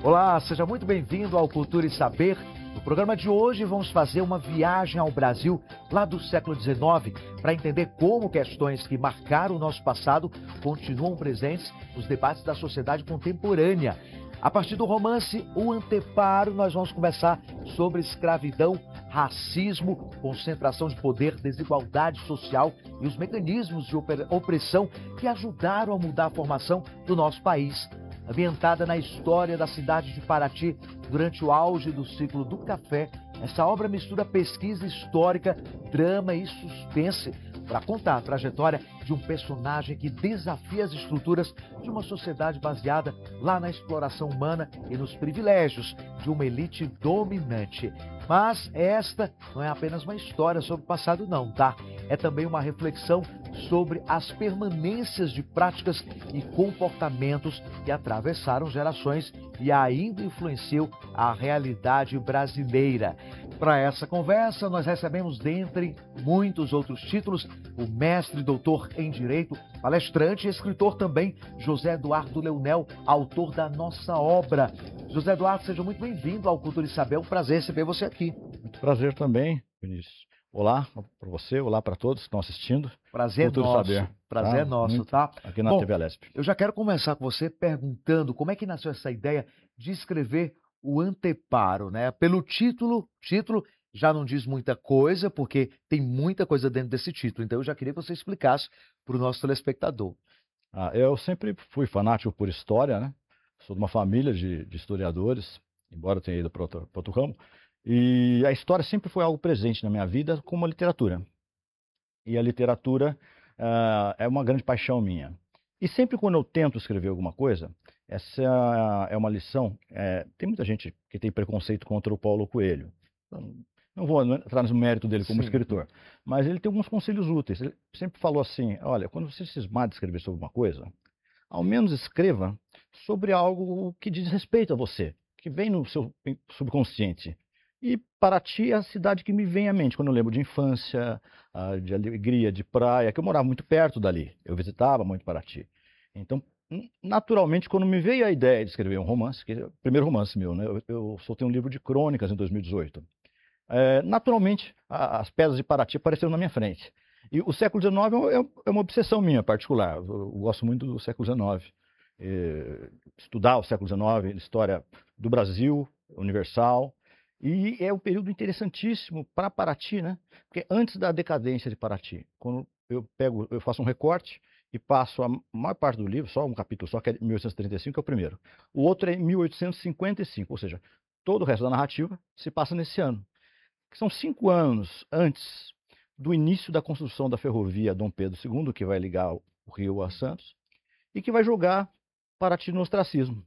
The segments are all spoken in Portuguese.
Olá, seja muito bem-vindo ao Cultura e Saber. No programa de hoje vamos fazer uma viagem ao Brasil lá do século XIX para entender como questões que marcaram o nosso passado continuam presentes nos debates da sociedade contemporânea. A partir do romance O Anteparo, nós vamos conversar sobre escravidão, racismo, concentração de poder, desigualdade social e os mecanismos de opressão que ajudaram a mudar a formação do nosso país. Ambientada na história da cidade de Paraty durante o auge do ciclo do café, essa obra mistura pesquisa histórica, drama e suspense para contar a trajetória de um personagem que desafia as estruturas de uma sociedade baseada lá na exploração humana e nos privilégios de uma elite dominante. Mas esta não é apenas uma história sobre o passado não, tá? É também uma reflexão sobre as permanências de práticas e comportamentos que atravessaram gerações e ainda influenciam a realidade brasileira. Para essa conversa, nós recebemos, dentre muitos outros títulos, o mestre doutor em Direito, palestrante e escritor também, José Eduardo Leonel, autor da nossa obra. José Eduardo, seja muito bem-vindo ao Cultura e Saber, é um prazer receber você aqui. Muito prazer também, Vinícius. Olá para você, olá para todos que estão assistindo. Prazer Cultura nosso, Saber. prazer nosso, tá? Aqui na TV Alesp. Eu já quero começar com você perguntando como é que nasceu essa ideia de escrever O Anteparo, né? Pelo título já não diz muita coisa, porque tem muita coisa dentro desse título. Então eu já queria que você explicasse para o nosso telespectador. Eu sempre fui fanático por história, né? Sou de uma família de historiadores, embora eu tenha ido para outro ramo. E a história sempre foi algo presente na minha vida, como a literatura. E a literatura é uma grande paixão minha. E sempre quando eu tento escrever alguma coisa, essa é uma lição. Tem muita gente que tem preconceito contra o Paulo Coelho. Não vou entrar no mérito dele como escritor, mas ele tem alguns conselhos úteis. Ele sempre falou assim: olha, quando você se cismar de escrever sobre uma coisa, ao menos escreva sobre algo que diz respeito a você, que vem no seu subconsciente. E Paraty é a cidade que me vem à mente quando eu lembro de infância, de alegria, de praia, que eu morava muito perto dali. Eu visitava muito Paraty. Então, naturalmente, quando me veio a ideia de escrever um romance, que é o primeiro romance meu, né? Eu soltei um livro de crônicas em 2018. Naturalmente, as pedras de Paraty apareceram na minha frente. E o século XIX é uma obsessão minha particular. Eu gosto muito do século XIX. Estudar o século XIX, história do Brasil, universal. E é um período interessantíssimo para Paraty, né? Porque antes da decadência de Paraty, quando eu faço um recorte e passo a maior parte do livro, só um capítulo só, que é 1835, que é o primeiro. O outro é em 1855, ou seja, todo o resto da narrativa se passa nesse ano. Que são 5 anos antes do início da construção da ferrovia Dom Pedro II, que vai ligar o Rio a Santos, e que vai jogar Paraty no ostracismo.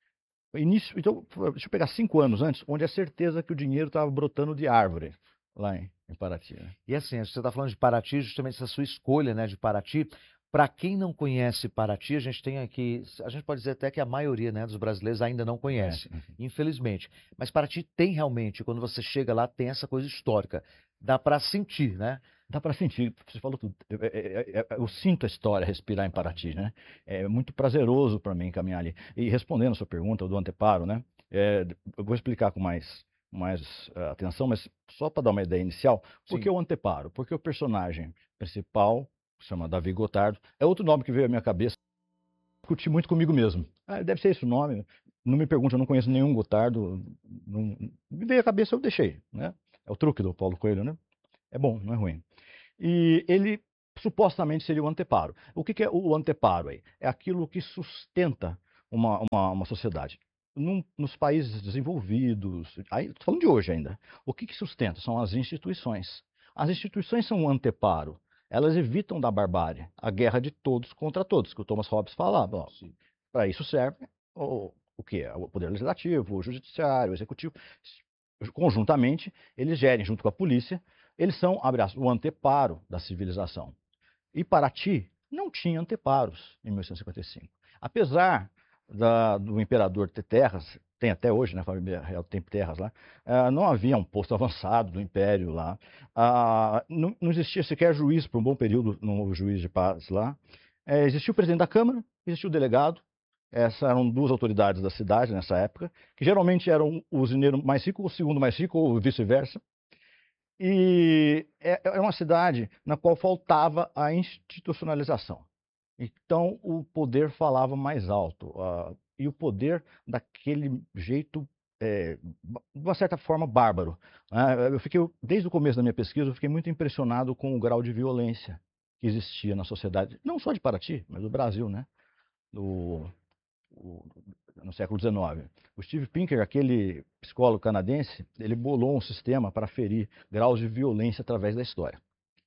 Então, deixa eu pegar 5 anos antes, onde é certeza que o dinheiro estava brotando de árvore lá em Paraty. Né? E assim, você está falando de Paraty, justamente essa sua escolha, né, de Paraty. Para quem não conhece Paraty, a gente tem aqui, a gente pode dizer até que a maioria, né, dos brasileiros ainda não conhece, infelizmente. Mas Paraty tem realmente, quando você chega lá, tem essa coisa histórica. Dá para sentir, né? Dá para sentir, você falou tudo. Eu sinto a história respirar em Paraty, né? É muito prazeroso para mim caminhar ali. E respondendo a sua pergunta do anteparo, né? Eu vou explicar com mais atenção, mas só para dar uma ideia inicial, por que o anteparo? Porque o personagem principal, que se chama Davi Gotardo, é outro nome que veio à minha cabeça. Discuti muito comigo mesmo. Deve ser esse o nome. Não me pergunte, eu não conheço nenhum Gotardo. Não, me veio à cabeça, eu deixei, né? É o truque do Paulo Coelho, né? É bom, não é ruim. E ele supostamente seria o anteparo. O que é o anteparo aí? É aquilo que sustenta uma sociedade. Nos países desenvolvidos, estou falando de hoje ainda, o que sustenta? São as instituições. As instituições são um anteparo. Elas evitam da barbárie, a guerra de todos contra todos, que o Thomas Hobbes falava. Para isso serve o que é? O poder legislativo, o judiciário, o executivo. Conjuntamente, eles gerem, junto com a polícia, eles são, abre aspas, o anteparo da civilização. E Paraty não tinha anteparos em 1855. Apesar do imperador ter terras, tem até hoje, né, a família real tem terras lá, não havia um posto avançado do império lá, não existia sequer juiz por um bom período, não houve juiz de paz lá. Existia o presidente da Câmara, existia o delegado, Essas eram duas autoridades da cidade nessa época, que geralmente eram o usineiro mais rico, o segundo mais rico, ou vice-versa. E era uma cidade na qual faltava a institucionalização. Então, o poder falava mais alto, e o poder daquele jeito, de uma certa forma, bárbaro, né? Desde o começo da minha pesquisa, eu fiquei muito impressionado com o grau de violência que existia na sociedade, não só de Paraty, mas do Brasil, né? o- no século XIX. O Steve Pinker, aquele psicólogo canadense, ele bolou um sistema para aferir graus de violência através da história.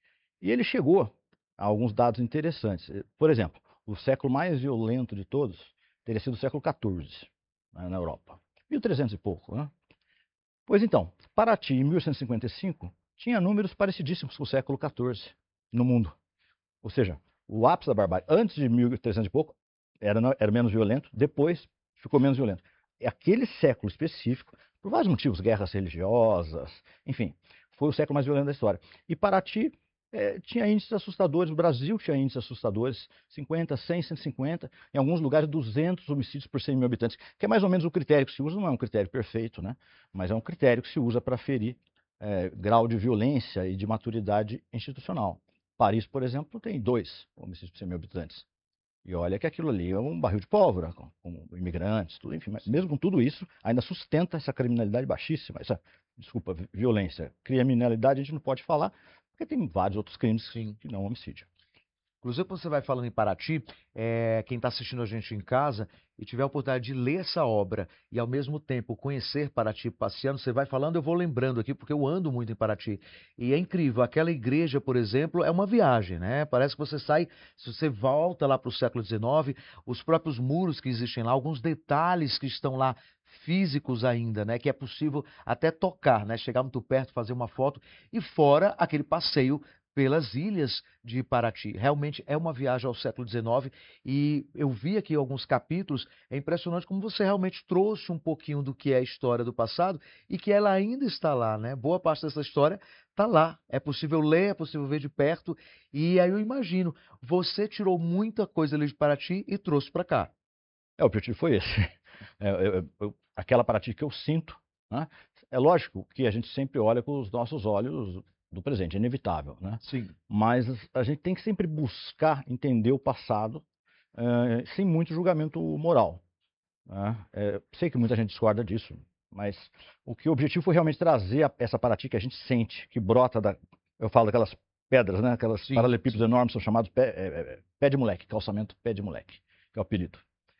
E ele chegou a alguns dados interessantes. Por exemplo, o século mais violento de todos teria sido o século XIV, né, na Europa. 1300 e pouco, né? Pois então, Paraty, em 1155, tinha números parecidíssimos com o século XIV no mundo. Ou seja, o ápice da barbárie, antes de 1300 e pouco, era menos violento, depois ficou menos violento. É aquele século específico, por vários motivos, guerras religiosas, enfim, foi o século mais violento da história. E Paraty tinha índices assustadores, o Brasil tinha índices assustadores, 50, 100, 150, em alguns lugares 200 homicídios por 100 mil habitantes, que é mais ou menos o critério que se usa, não é um critério perfeito, né? Mas é um critério que se usa para aferir grau de violência e de maturidade institucional. Paris, por exemplo, tem 2 homicídios por 100 mil habitantes. E olha que aquilo ali é um barril de pólvora, com imigrantes, tudo, enfim. Mas mesmo com tudo isso, ainda sustenta essa criminalidade baixíssima, desculpa, violência. Criminalidade a gente não pode falar, porque tem vários outros crimes que não homicídio. Inclusive, quando você vai falando em Paraty, quem está assistindo a gente em casa e tiver a oportunidade de ler essa obra e, ao mesmo tempo, conhecer Paraty passeando, você vai falando, eu vou lembrando aqui, porque eu ando muito em Paraty. E é incrível, aquela igreja, por exemplo, é uma viagem, né? Parece que você sai, se você volta lá para o século XIX, os próprios muros que existem lá, alguns detalhes que estão lá físicos ainda, né, que é possível até tocar, né, chegar muito perto, fazer uma foto, e fora aquele passeio pelas ilhas de Paraty. Realmente é uma viagem ao século XIX e eu vi aqui alguns capítulos, é impressionante como você realmente trouxe um pouquinho do que é a história do passado e que ela ainda está lá, né? Boa parte dessa história está lá, é possível ler, é possível ver de perto e aí eu imagino, você tirou muita coisa ali de Paraty e trouxe para cá. O objetivo foi esse. Aquela Paraty que eu sinto, né? É lógico que a gente sempre olha com os nossos olhos do presente, é inevitável, né? Sim. Mas a gente tem que sempre buscar entender o passado sem muito julgamento moral, né? Sei que muita gente discorda disso, mas o objetivo foi realmente trazer essa Paraty que a gente sente, que brota eu falo daquelas pedras, né? Aquelas paralelepípedos enormes, são chamados pé de moleque, calçamento pé de moleque, que é o apelido.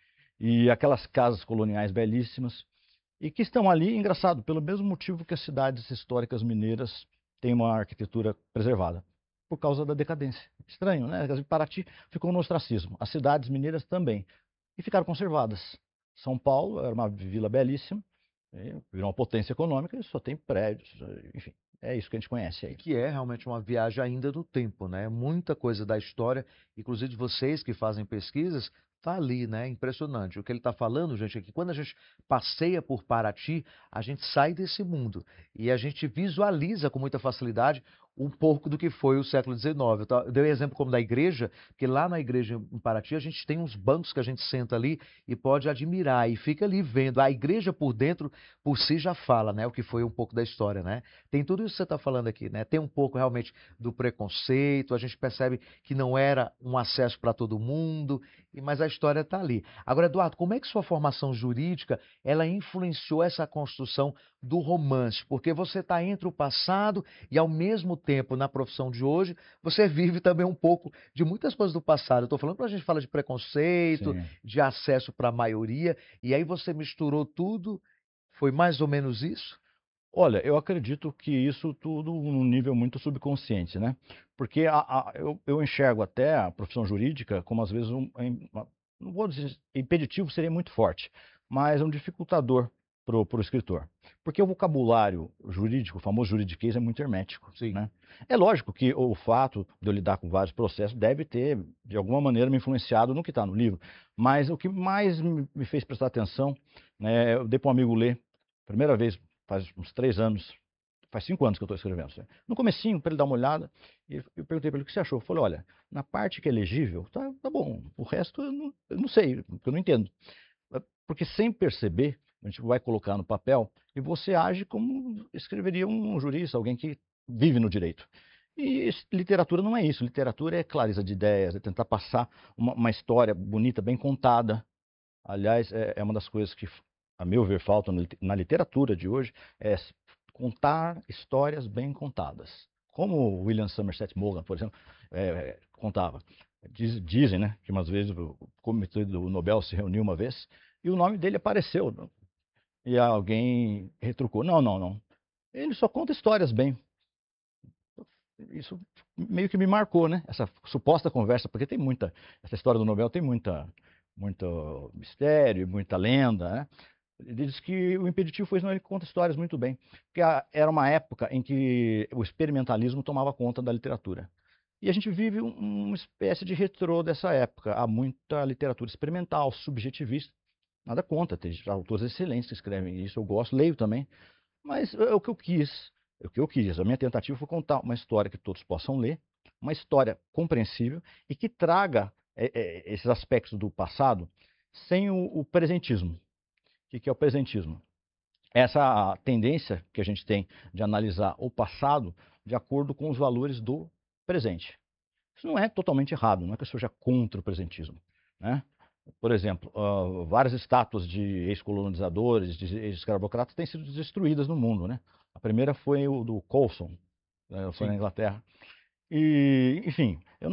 E aquelas casas coloniais belíssimas, e que estão ali, engraçado, pelo mesmo motivo que as cidades históricas mineiras têm uma arquitetura preservada, por causa da decadência. Estranho, né? Paraty ficou no ostracismo, as cidades mineiras também, e ficaram conservadas. São Paulo era uma vila belíssima, virou uma potência econômica e só tem prédios, enfim. É isso que a gente conhece aí. Que é realmente uma viagem ainda do tempo, né? Muita coisa da história, inclusive vocês que fazem pesquisas, tá ali, né? Impressionante. O que ele está falando, gente, é que quando a gente passeia por Paraty, a gente sai desse mundo e a gente visualiza com muita facilidade um pouco do que foi o século XIX. Eu dei um exemplo como da igreja, porque lá na igreja em Paraty a gente tem uns bancos que a gente senta ali e pode admirar e fica ali vendo. A igreja por dentro, por si já fala, né? O que foi um pouco da história, né? Tem tudo isso que você está falando aqui, né? Tem um pouco realmente do preconceito, a gente percebe que não era um acesso para todo mundo, mas a história está ali. Agora, Eduardo, como é que sua formação jurídica ela influenciou essa construção do romance? Porque você está entre o passado e, ao mesmo tempo, na profissão de hoje, você vive também um pouco de muitas coisas do passado. Eu estou falando para a gente falar de preconceito, Sim. de acesso para a maioria, e aí você misturou tudo. Foi mais ou menos isso? Olha, eu acredito que isso tudo num nível muito subconsciente, né? Porque eu enxergo até a profissão jurídica como, às vezes, não vou dizer impeditivo, seria muito forte, mas um dificultador para o escritor. Porque o vocabulário jurídico, o famoso juridiquês, é muito hermético, Sim. né? É lógico que o fato de eu lidar com vários processos deve ter, de alguma maneira, me influenciado no que está no livro. Mas o que mais me fez prestar atenção, né, eu dei para um amigo ler, primeira vez, faz uns 3 anos, faz 5 anos que eu estou escrevendo. No comecinho, para ele dar uma olhada, eu perguntei para ele o que você achou. Eu falei, olha, na parte que é legível, tá bom. O resto eu não sei, porque eu não entendo. Porque sem perceber, a gente vai colocar no papel e você age como escreveria um jurista, alguém que vive no direito. E literatura não é isso. Literatura é clareza de ideias, é tentar passar uma história bonita, bem contada. Aliás, é uma das coisas que, a meu ver, falta na literatura de hoje, é contar histórias bem contadas. Como William Somerset Maugham, por exemplo, contava. Dizem, né, que umas vezes o comitê do Nobel se reuniu uma vez e o nome dele apareceu. E alguém retrucou. Não. Ele só conta histórias bem. Isso meio que me marcou, né? Essa suposta conversa, porque essa história do Nobel tem muito mistério, muita lenda, né? Ele diz que o impeditivo foi, senão ele conta histórias muito bem. Porque era uma época em que o experimentalismo tomava conta da literatura. E a gente vive uma espécie de retrô dessa época. Há muita literatura experimental, subjetivista. Nada contra, tem autores excelentes que escrevem isso, eu gosto, leio também. Mas é o que eu quis. A minha tentativa foi contar uma história que todos possam ler, uma história compreensível e que traga esses aspectos do passado sem o presentismo. O que é o presentismo? Essa tendência que a gente tem de analisar o passado de acordo com os valores do presente. Isso não é totalmente errado, não é que eu seja contra o presentismo, né? Por exemplo, várias estátuas de ex-colonizadores, de ex-escravocratas têm sido destruídas no mundo, né? A primeira foi o do Colson, foi na Inglaterra. E, enfim, eu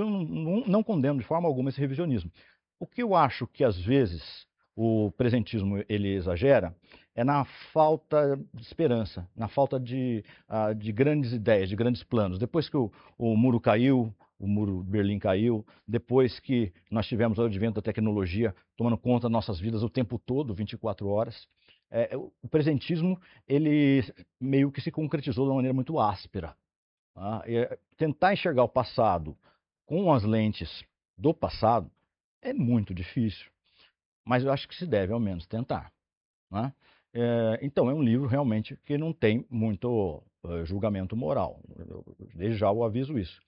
não condeno de forma alguma esse revisionismo. O que eu acho que às vezes o presentismo ele exagera é na falta de esperança, na falta de grandes ideias, de grandes planos. Depois que o muro caiu, o muro de Berlim caiu, depois que nós tivemos o advento da tecnologia tomando conta das nossas vidas o tempo todo, 24 horas, o presentismo ele meio que se concretizou de uma maneira muito áspera. Tá? Tentar enxergar o passado com as lentes do passado é muito difícil, mas eu acho que se deve ao menos tentar. Né? Então é um livro realmente que não tem muito julgamento moral. Desde já eu aviso isso.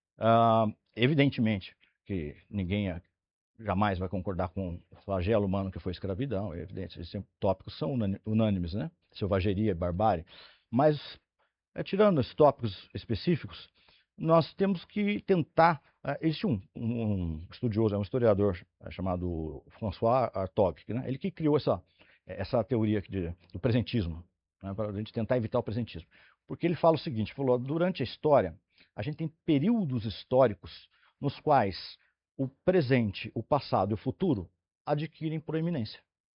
Evidentemente que ninguém jamais vai concordar com o flagelo humano que foi a escravidão, é evidente, esses tópicos são unânimes, né? Selvageria, barbárie. Mas, tirando esses tópicos específicos, nós temos que tentar. Existe um estudioso, um historiador chamado François Hartog, né? Ele que criou essa teoria do presentismo, né? Para a gente tentar evitar o presentismo. Porque ele fala o seguinte, falou, durante a história, a gente tem períodos históricos nos quais o presente, o passado e o futuro adquirem proeminência.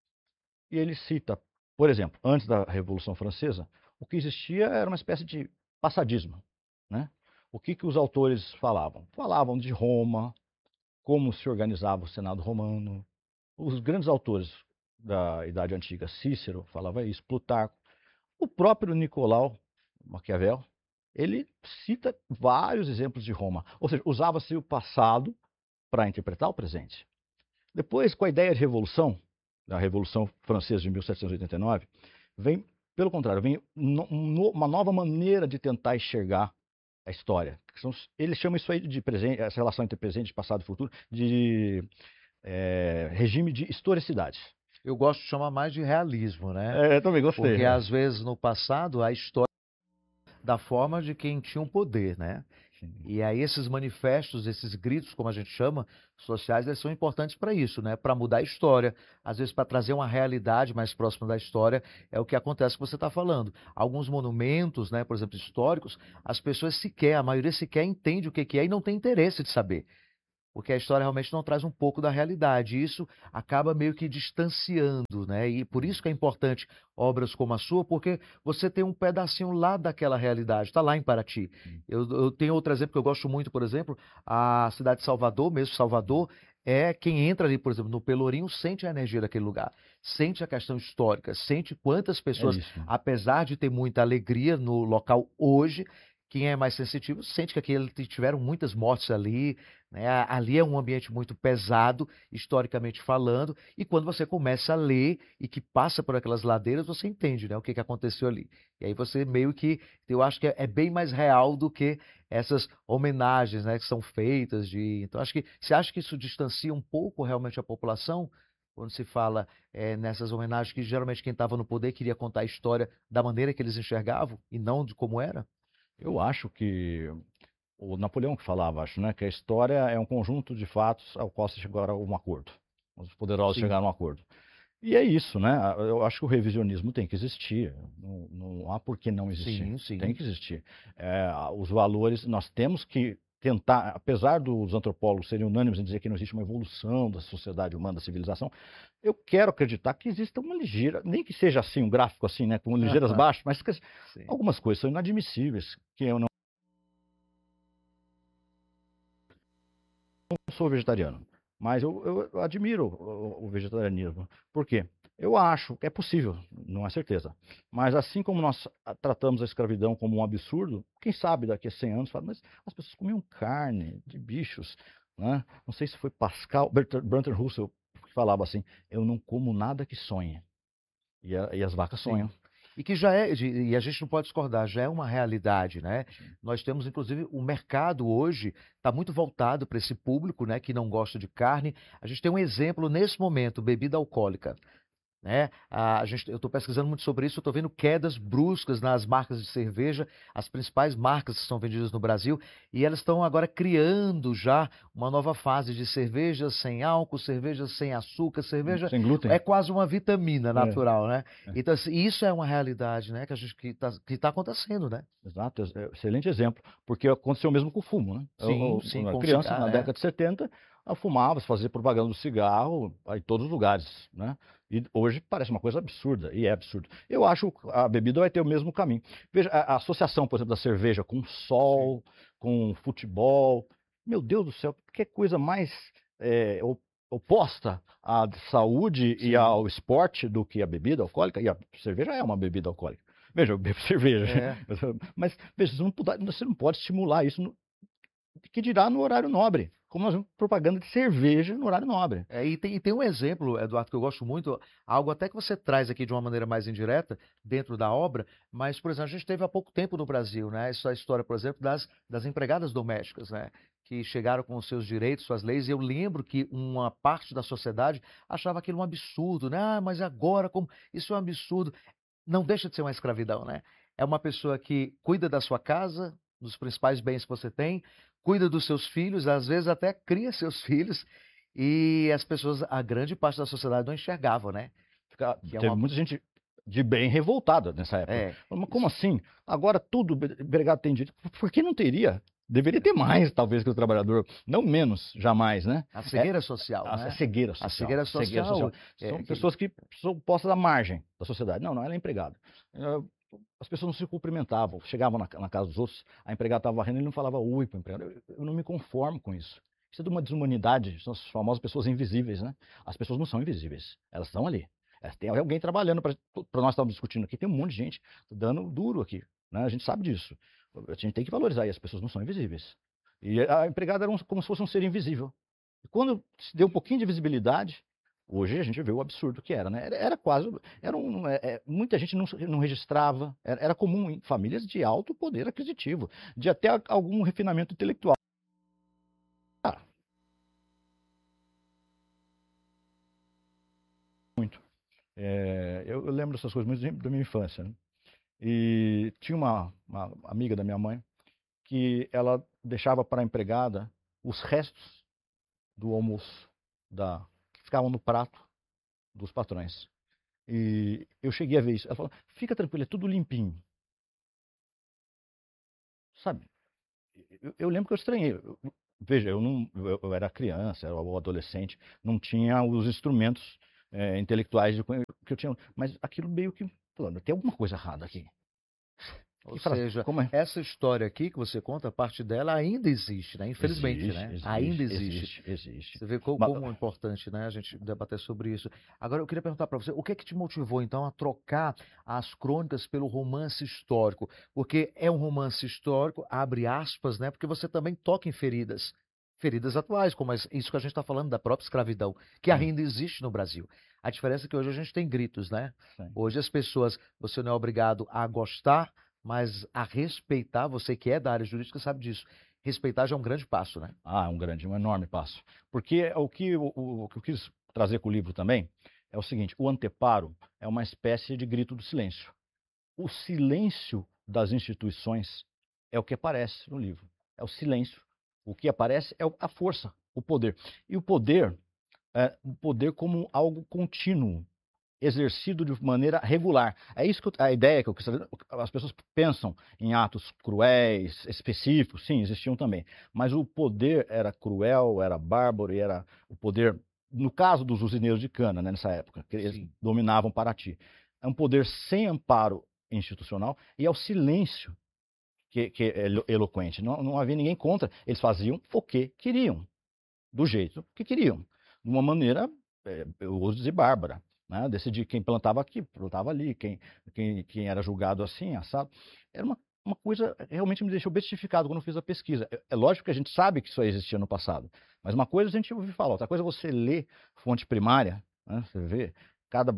E ele cita, por exemplo, antes da Revolução Francesa, o que existia era uma espécie de passadismo. Né? O que os autores falavam? Falavam de Roma, como se organizava o Senado romano. Os grandes autores da Idade Antiga, Cícero falava isso, Plutarco. O próprio Nicolau Maquiavel, ele cita vários exemplos de Roma. Ou seja, usava-se o passado para interpretar o presente. Depois, com a ideia de revolução, da Revolução Francesa de 1789, vem, pelo contrário, vem uma nova maneira de tentar enxergar a história. Eles chamam isso aí de presente, essa relação entre presente, passado e futuro, de regime de historicidade. Eu gosto de chamar mais de realismo, né? Eu também gostei. Porque às vezes no passado a história da forma de quem tinha o poder, né? Sim. E aí esses manifestos, esses gritos, como a gente chama, sociais, eles são importantes para isso, né? Para mudar a história, às vezes para trazer uma realidade mais próxima da história, é o que acontece que você está falando. Alguns monumentos, né, por exemplo, históricos, as pessoas a maioria sequer entende o que é e não tem interesse de saber. Porque a história realmente não traz um pouco da realidade. E isso acaba meio que distanciando, né? E por isso que é importante obras como a sua, porque você tem um pedacinho lá daquela realidade, está lá em Paraty. Eu tenho outro exemplo que eu gosto muito, por exemplo, a cidade de Salvador, mesmo Salvador, quem entra ali, por exemplo, no Pelourinho, sente a energia daquele lugar, sente a questão histórica, sente quantas pessoas, apesar de ter muita alegria no local hoje, quem é mais sensitivo sente que aquele tiveram muitas mortes ali, né? Ali é um ambiente muito pesado, historicamente falando, e quando você começa a ler e que passa por aquelas ladeiras, você entende, né, o que que aconteceu ali. E aí você meio que, eu acho que é bem mais real do que essas homenagens, né, que são feitas de. Então, acho que você acha que isso distancia um pouco realmente a população? Quando se fala nessas homenagens que geralmente quem estava no poder queria contar a história da maneira que eles enxergavam e não de como era? Eu acho que o Napoleão que falava, acho, né, que a história é um conjunto de fatos ao qual se chegaram a um acordo. Os poderosos Sim, chegaram a um acordo. E é isso, né? Eu acho que o revisionismo tem que existir. Não há por que não existir. sim, Tem sim. que existir. Os valores, nós temos que tentar, apesar dos antropólogos serem unânimes em dizer que não existe uma evolução da sociedade humana, da civilização, eu quero acreditar que exista uma ligeira, nem que seja assim, um gráfico assim, né, com ligeiras Aham, baixas, mas que sim. algumas coisas são inadmissíveis, que eu não sou vegetariano, mas eu admiro o vegetarianismo. Por quê? Eu acho que é possível, não é certeza. Mas assim como nós tratamos a escravidão como um absurdo, quem sabe daqui a 100 anos, fala, mas as pessoas comiam carne de bichos, né? Não sei se foi Pascal, Bertrand Russell, que falava assim, eu não como nada que sonhe. E as vacas sonham. Sim. E que já é, e a gente não pode discordar, já é uma realidade, né? Sim. Nós temos, inclusive, o mercado hoje está muito voltado para esse público, né, que não gosta de carne. A gente tem um exemplo nesse momento, bebida alcoólica. Né? Eu estou pesquisando muito sobre isso, eu estou vendo quedas bruscas nas marcas de cerveja, as principais marcas que são vendidas no Brasil, e elas estão agora criando já uma nova fase de cerveja sem álcool, cerveja sem açúcar, cerveja Sem glúten. é quase uma vitamina É, natural, né? é. Então, assim, isso é uma realidade, né? Que tá acontecendo, né? Exato, excelente exemplo, porque aconteceu mesmo com o fumo, né? Sim, sim, A com o criança, cigarro, na é. década de 70, fumava, se fazia propaganda do cigarro em todos os lugares, né? E hoje parece uma coisa absurda, e é absurdo. Eu acho que a bebida vai ter o mesmo caminho. Veja, a associação, por exemplo, da cerveja com Sim, sol, com futebol, meu Deus do céu, que coisa mais é, o- oposta à saúde e sim, ao esporte do que a bebida alcoólica, e a cerveja é uma bebida alcoólica. Veja, eu bebo cerveja. é. Mas, veja, você não pode estimular isso, que dirá no horário nobre. Como nós vemos propaganda de cerveja no horário nobre. E tem um exemplo, Eduardo, que eu gosto muito, algo até que você traz aqui de uma maneira mais indireta, dentro da obra, mas, por exemplo, a gente teve há pouco tempo no Brasil, né? Essa história, por exemplo, das empregadas domésticas, né? Que chegaram com os seus direitos, suas leis, e eu lembro que uma parte da sociedade achava aquilo um absurdo, né? Ah, mas agora, como isso é um absurdo. Não deixa de ser uma escravidão, né? É uma pessoa que cuida da sua casa, dos principais bens que você tem, cuida dos seus filhos, às vezes até cria seus filhos, e as pessoas, a grande parte da sociedade não enxergava, né? Que é Teve uma. muita gente de bem revoltada nessa época. É, Mas como isso. assim? Agora tudo empregado tem direito. Por que não teria? Deveria ter mais, talvez, que o trabalhador. Não menos, jamais, né? A É cegueira social, a né? cegueira A social. cegueira A cegueira social, social. São pessoas que são postas à margem da sociedade. Não, ela é empregada. As pessoas não se cumprimentavam, chegavam na casa dos outros, a empregada estava varrendo e ele não falava oi para o empregado. Eu não me conformo com isso. Isso é de uma desumanidade, são as famosas pessoas invisíveis, né? As pessoas não são invisíveis, elas estão ali. Tem alguém trabalhando para nós estarmos discutindo aqui, tem um monte de gente dando duro aqui, né? A gente sabe disso. A gente tem que valorizar e as pessoas não são invisíveis. E a empregada era como se fosse um ser invisível. E quando se deu um pouquinho de visibilidade, hoje a gente vê o absurdo que era, né? Era quase, muita gente não registrava, era comum em famílias de alto poder aquisitivo, de até algum refinamento intelectual. Ah, muito. Eu lembro dessas coisas muito da minha infância, né? E tinha uma amiga da minha mãe que ela deixava para a empregada os restos do almoço que ficavam no prato dos patrões. E eu cheguei a ver isso. Ela falou: fica tranquilo, é tudo limpinho. Sabe? Eu lembro que eu estranhei. Veja, eu não, eu era criança, era adolescente, não tinha os instrumentos intelectuais que eu tinha, mas aquilo meio que falando, tem alguma coisa errada aqui. Ou seja, Como é? essa história aqui que você conta, parte dela ainda existe, né? Infelizmente, Existe, né? Ainda existe. existe. Você vê como é importante, né, a gente debater sobre isso. Agora, eu queria perguntar para você, o que é que te motivou, então, a trocar as crônicas pelo romance histórico? Porque é um romance histórico, abre aspas, né? Porque você também toca em feridas, feridas atuais, como isso que a gente está falando da própria escravidão, que Sim, ainda existe no Brasil. A diferença é que hoje a gente tem gritos, né? sim. Hoje as pessoas, você não é obrigado a gostar, mas a respeitar, você que é da área jurídica sabe disso. Respeitar já é um grande passo, né? Ah, um enorme passo. Porque o que eu quis trazer com o livro também é o seguinte: o anteparo é uma espécie de grito do silêncio. O silêncio das instituições é o que aparece no livro. É o silêncio. O que aparece é a força, o poder. E o poder como algo contínuo, exercido de maneira regular. É isso que a ideia que eu quis trazer. As pessoas pensam em atos cruéis, específicos, sim, existiam também. Mas o poder era cruel, era bárbaro e era o poder, no caso dos usineiros de cana, né, nessa época, que eles Sim. dominavam Paraty. É um poder sem amparo institucional e é o silêncio que é eloquente. Não havia ninguém contra. Eles faziam o que queriam, do jeito que queriam, de uma maneira, eu ouso dizer, bárbara. Né? Decidir quem plantava aqui, plantava ali, quem era julgado assim, assado. Era uma coisa realmente me deixou bestificado quando eu fiz a pesquisa. É lógico que a gente sabe que isso aí existia no passado, mas uma coisa a gente ouve falar, outra coisa é você ler fonte primária, né? Você vê cada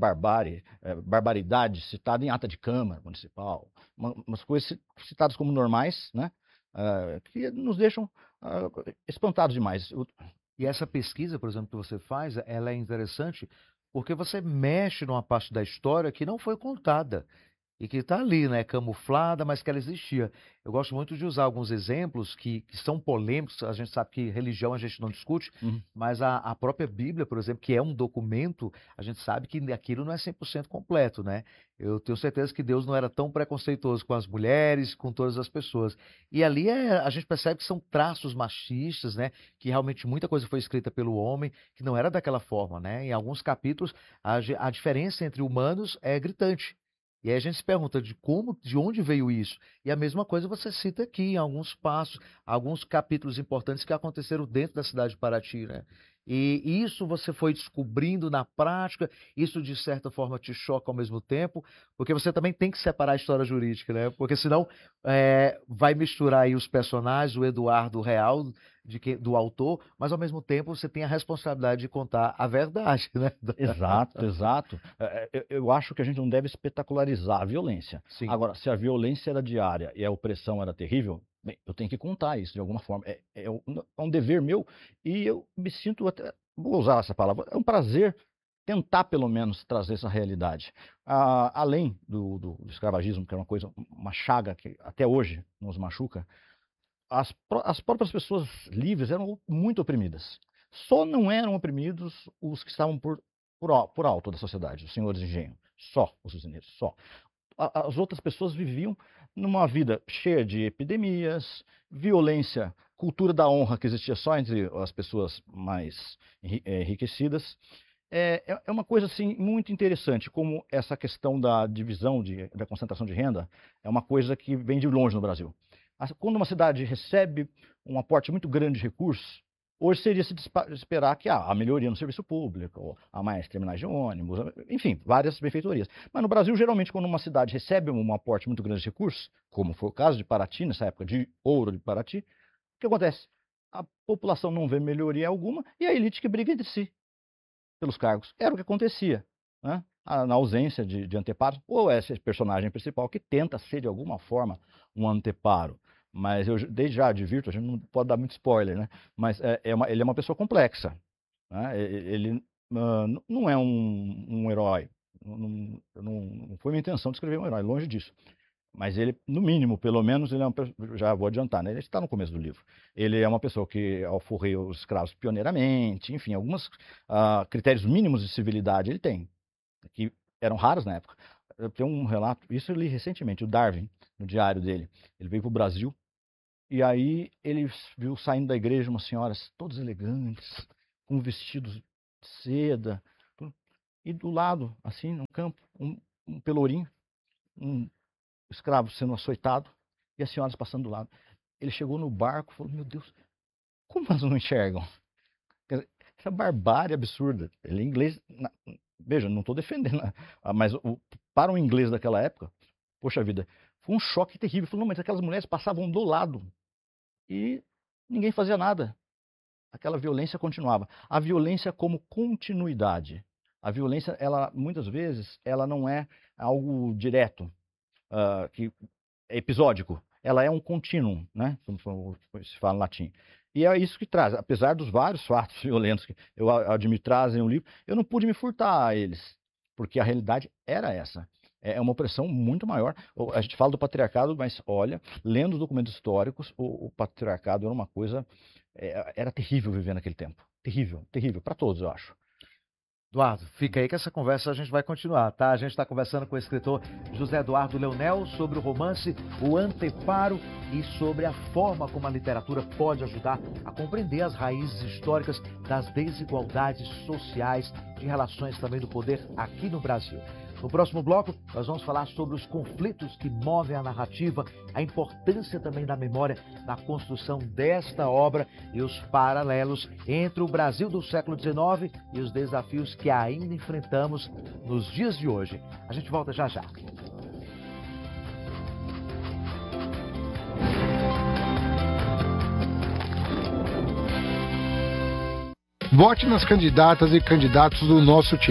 barbaridade citada em ata de Câmara Municipal, umas coisas citadas como normais, né? Que nos deixam espantados demais. E essa pesquisa, por exemplo, que você faz, ela é interessante porque você mexe numa parte da história que não foi contada. E que está ali, né, camuflada, mas que ela existia. Eu gosto muito de usar alguns exemplos que são polêmicos. A gente sabe que religião a gente não discute, Uhum. mas a própria Bíblia, por exemplo, que é um documento, a gente sabe que aquilo não é 100% completo, né? Eu tenho certeza que Deus não era tão preconceituoso com as mulheres, com todas as pessoas. E ali a gente percebe que são traços machistas, né? Que realmente muita coisa foi escrita pelo homem, que não era daquela forma, né? Em alguns capítulos, a diferença entre humanos é gritante. E aí a gente se pergunta de onde veio isso? E a mesma coisa você cita aqui em alguns passos, alguns capítulos importantes que aconteceram dentro da cidade de Paraty, né? E isso você foi descobrindo na prática, isso de certa forma te choca ao mesmo tempo, porque você também tem que separar a história jurídica, né? Porque senão vai misturar aí os personagens, o Eduardo real do autor, mas ao mesmo tempo você tem a responsabilidade de contar a verdade, né? Exato, exato. Eu acho que a gente não deve espetacularizar a violência. Sim. Agora, se a violência era diária e a opressão era terrível, bem, eu tenho que contar isso de alguma forma. É um dever meu e eu me sinto até, vou usar essa palavra, é um prazer tentar pelo menos trazer essa realidade. Além do escravagismo, que é uma coisa, uma chaga que até hoje nos machuca, as próprias pessoas livres eram muito oprimidas. Só não eram oprimidos os que estavam por alto da sociedade, os senhores de engenho. Só os usineiros, só. As outras pessoas viviam numa vida cheia de epidemias, violência, cultura da honra que existia só entre as pessoas mais enriquecidas. É uma coisa assim muito interessante, como essa questão da divisão, da concentração de renda, é uma coisa que vem de longe no Brasil. Quando uma cidade recebe um aporte muito grande de recursos, hoje seria se esperar que há melhoria no serviço público, há mais terminais de ônibus, enfim, várias benfeitorias. Mas no Brasil, geralmente, quando uma cidade recebe um aporte muito grande de recursos, como foi o caso de Paraty, nessa época de ouro de Paraty, o que acontece? A população não vê melhoria alguma e a elite que briga entre si pelos cargos. Era o que acontecia, né? Na ausência de anteparo, ou esse personagem principal que tenta ser de alguma forma um anteparo. Mas eu desde já advirto, a gente não pode dar muito spoiler, né? Mas ele é uma pessoa complexa. Né? Ele não é um herói. Não foi minha intenção de escrever um herói, longe disso. Mas ele, no mínimo, pelo menos, ele é já vou adiantar, né? Ele está no começo do livro. Ele é uma pessoa que alforreia os escravos pioneiramente, enfim, alguns critérios mínimos de civilidade ele tem, que eram raros na época. Tem um relato, isso eu li recentemente, o Darwin, no diário dele. Ele veio para o Brasil e aí ele viu saindo da igreja umas senhoras todas elegantes, com vestidos de seda, e do lado, assim, no campo, um pelourinho, um escravo sendo açoitado e as senhoras passando do lado. Ele chegou no barco e falou, meu Deus, como elas não enxergam? Essa barbárie absurda. Ele é inglês, veja, não estou defendendo, mas para um inglês daquela época, poxa vida, foi um choque terrível. Ele falou, não, mas aquelas mulheres passavam do lado e ninguém fazia nada. Aquela violência continuava. A violência como continuidade. A violência, ela muitas vezes, ela não é algo direto, que é episódico. Ela é um contínuo, né? Como se fala em latim. E é isso que traz. Apesar dos vários fatos violentos que eu admito trazem no livro, eu não pude me furtar a eles, porque a realidade era essa. É uma opressão muito maior. A gente fala do patriarcado, mas olha, lendo os documentos históricos, o patriarcado era uma coisa... Era terrível viver naquele tempo. Terrível, terrível. Para todos, eu acho. Eduardo, fica aí que essa conversa a gente vai continuar, tá? A gente está conversando com o escritor José Eduardo Leonel sobre o romance O Anteparo e sobre a forma como a literatura pode ajudar a compreender as raízes históricas das desigualdades sociais, de relações também do poder aqui no Brasil. No próximo bloco, nós vamos falar sobre os conflitos que movem a narrativa, a importância também da memória na construção desta obra e os paralelos entre o Brasil do século XIX e os desafios que ainda enfrentamos nos dias de hoje. A gente volta já já. Vote nas candidatas e candidatos do nosso time.